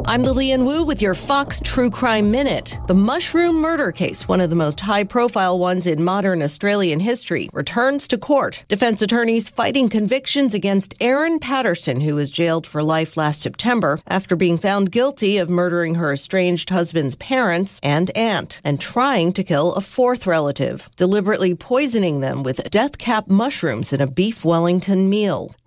I'm Lillian Wu with your Fox True Crime Minute. The mushroom murder case, one of the most high-profile ones in modern Australian history, returns to court. Defense attorneys fighting convictions against Erin Patterson, who was jailed for life last September after being found guilty of murdering her estranged husband's parents and aunt and trying to kill a fourth relative, deliberately poisoning them with death cap mushrooms in a beef Wellington meal.